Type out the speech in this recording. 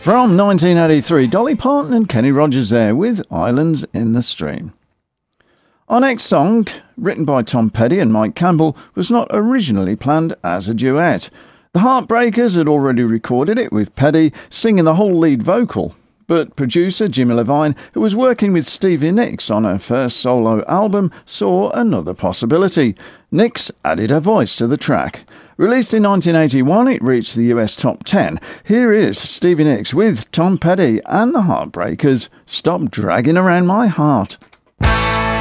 From 1983, Dolly Parton and Kenny Rogers there with Islands in the Stream. Our next song, written by Tom Petty and Mike Campbell, was not originally planned as a duet. The Heartbreakers had already recorded it with Petty singing the whole lead vocal, but producer Jimmy Levine, who was working with Stevie Nicks on her first solo album, saw another possibility. Nicks added her voice to the track. Released in 1981, it reached the US Top 10. Here is Stevie Nicks with Tom Petty and the Heartbreakers, Stop Dragging Around My Heart.